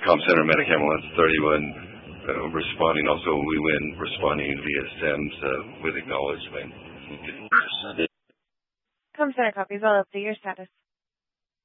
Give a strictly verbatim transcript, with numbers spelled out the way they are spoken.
Com Center Medicamp thirty-one, uh, responding also, we win responding via SEMS uh, with acknowledgement. Com Center copies. I'll update your status.